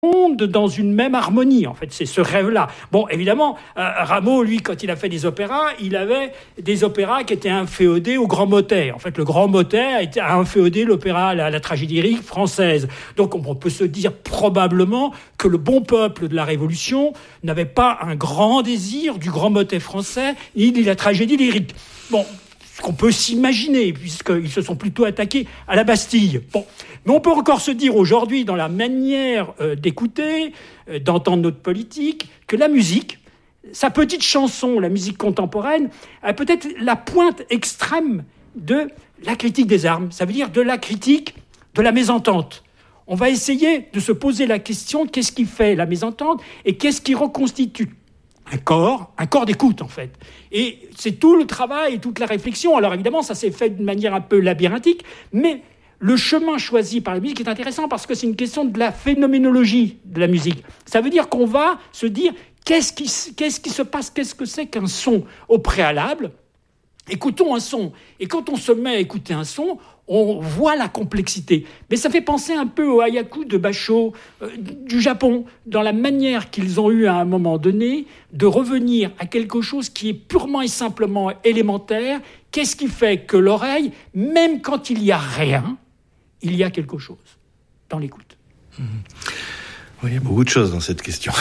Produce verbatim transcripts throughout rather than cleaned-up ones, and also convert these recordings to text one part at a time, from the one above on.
dans une même harmonie, en fait, c'est ce rêve-là. Bon, évidemment, euh, Rameau, lui, quand il a fait des opéras, il avait des opéras qui étaient inféodés au grand motet. En fait, le grand motet a inféodé l'opéra, la, la tragédie lyrique française. Donc, on peut se dire probablement que le bon peuple de la Révolution n'avait pas un grand désir du grand motet français, ni de la tragédie lyrique. Bon, ce qu'on peut s'imaginer, puisqu'ils se sont plutôt attaqués à la Bastille. Bon. Mais on peut encore se dire aujourd'hui, dans la manière euh, d'écouter, euh, d'entendre notre politique, que la musique, sa petite chanson, la musique contemporaine, a peut-être la pointe extrême de la critique des armes. Ça veut dire de la critique de la mésentente. On va essayer de se poser la question, qu'est-ce qui fait la mésentente et qu'est-ce qui reconstitue un corps, un corps d'écoute, en fait. Et c'est tout le travail et toute la réflexion. Alors évidemment, ça s'est fait d'une manière un peu labyrinthique, mais le chemin choisi par la musique est intéressant parce que c'est une question de la phénoménologie de la musique. Ça veut dire qu'on va se dire qu'est-ce qui, qu'est-ce qui se passe, qu'est-ce que c'est qu'un son au préalable. Écoutons un son. Et quand on se met à écouter un son, on voit la complexité. Mais ça fait penser un peu au hayaku de Basho euh, du Japon, dans la manière qu'ils ont eu à un moment donné de revenir à quelque chose qui est purement et simplement élémentaire. Qu'est-ce qui fait que l'oreille, même quand il n'y a rien, il y a quelque chose dans l'écoute. Mmh. Oui, il y a beaucoup de choses dans cette question.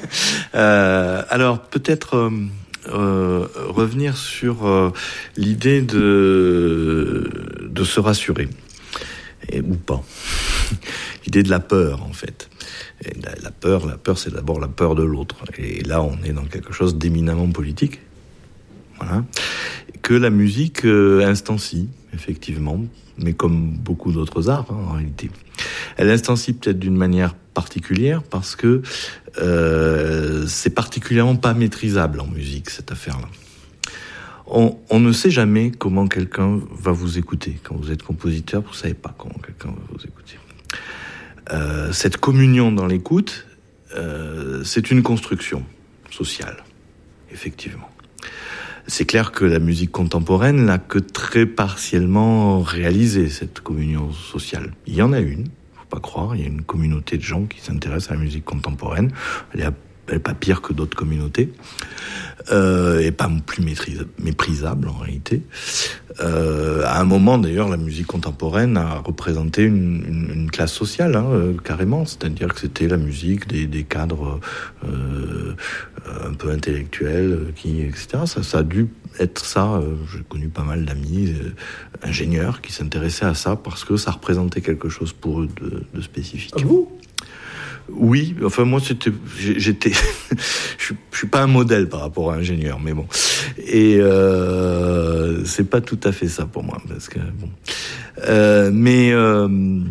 euh, alors, peut-être euh, euh, revenir sur euh, l'idée de, de se rassurer, et, ou pas. L'idée de la peur, en fait. Et la, la peur, la peur, c'est d'abord la peur de l'autre. Et là, on est dans quelque chose d'éminemment politique. Voilà. Que la musique euh, instancie, effectivement, mais comme beaucoup d'autres arts, hein, en réalité. Elle instancie peut-être d'une manière particulière parce que euh, c'est particulièrement pas maîtrisable en musique, cette affaire-là. On, on ne sait jamais comment quelqu'un va vous écouter. Quand vous êtes compositeur, vous savez pas comment quelqu'un va vous écouter. Euh, cette communion dans l'écoute, euh, c'est une construction sociale, effectivement. C'est clair que la musique contemporaine n'a que très partiellement réalisé cette communion sociale. Il y en a une, faut pas croire, il y a une communauté de gens qui s'intéressent à la musique contemporaine. Elle est, elle est pas pire que d'autres communautés, euh, et pas plus maîtrise, méprisable en réalité. Euh, à un moment d'ailleurs, la musique contemporaine a représenté une, une, une classe sociale, hein, euh, carrément. C'est-à-dire que c'était la musique des, des cadres euh, un peu intellectuels, qui, et cetera. Ça, ça a dû être ça. Euh, j'ai connu pas mal d'amis euh, ingénieurs qui s'intéressaient à ça parce que ça représentait quelque chose pour eux de, de spécifique. Ah vous ? Oui, enfin moi c'était, j'étais, je suis pas un modèle par rapport à un ingénieur, mais bon, et euh, c'est pas tout à fait ça pour moi, parce que bon, euh, mais euh,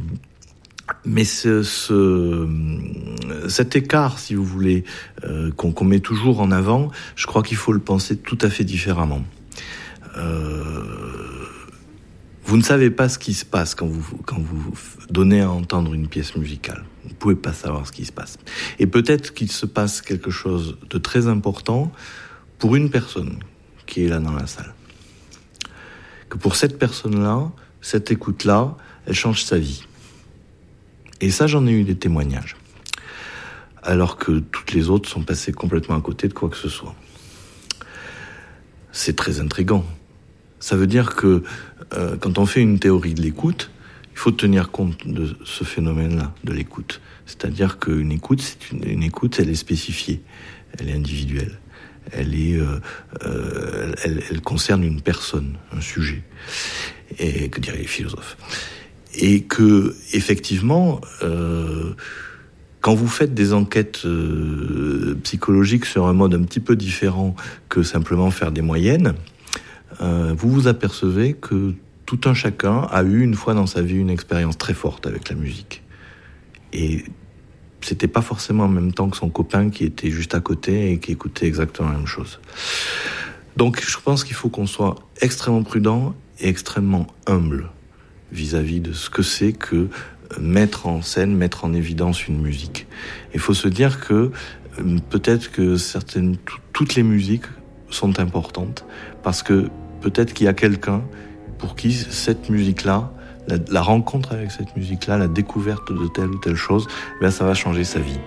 mais ce, ce cet écart, si vous voulez, euh, qu'on, qu'on met toujours en avant, je crois qu'il faut le penser tout à fait différemment. Euh, vous ne savez pas ce qui se passe quand vous quand vous donnez à entendre une pièce musicale. Vous pouvez pas savoir ce qui se passe. Et peut-être qu'il se passe quelque chose de très important pour une personne qui est là dans la salle. Que pour cette personne-là, cette écoute-là, elle change sa vie. Et ça, j'en ai eu des témoignages. Alors que toutes les autres sont passées complètement à côté de quoi que ce soit. C'est très intriguant. Ça veut dire que euh, quand on fait une théorie de l'écoute, il faut tenir compte de ce phénomène-là, de l'écoute. C'est-à-dire qu'une écoute, c'est une, une écoute, elle est spécifiée, elle est individuelle, elle est, euh, euh, elle, elle concerne une personne, un sujet, et que diraient les philosophes. Et que, effectivement, euh, quand vous faites des enquêtes euh, psychologiques sur un mode un petit peu différent que simplement faire des moyennes, euh, vous vous apercevez que tout un chacun a eu une fois dans sa vie une expérience très forte avec la musique. Et c'était pas forcément en même temps que son copain qui était juste à côté et qui écoutait exactement la même chose. Donc je pense qu'il faut qu'on soit extrêmement prudent et extrêmement humble vis-à-vis de ce que c'est que mettre en scène, mettre en évidence une musique. Il faut se dire que peut-être que certaines, toutes les musiques sont importantes parce que peut-être qu'il y a quelqu'un pour qui cette musique-là, la, la rencontre avec cette musique-là, la découverte de telle ou telle chose, eh bien ça va changer sa vie.